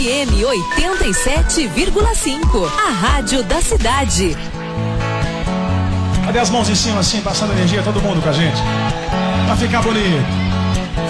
FM 87,5. A rádio da cidade. Cadê as mãos em cima assim, passando energia, todo mundo com a gente? Pra ficar bonito.